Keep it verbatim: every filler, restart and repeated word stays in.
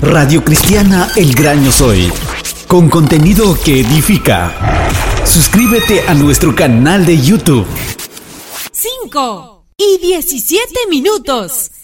Radio Cristiana El Gran Yo Soy, con contenido que edifica. Suscríbete a nuestro canal de YouTube. cinco y diecisiete minutos.